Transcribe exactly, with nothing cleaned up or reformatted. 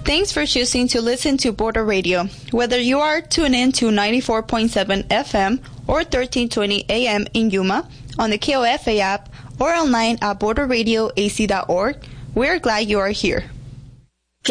Thanks for choosing to listen to Border Radio. Whether you are tuned in to ninety-four point seven F M or thirteen twenty A M in Yuma, on the K O F A app, or online at border radio a c dot org, we're glad you are here.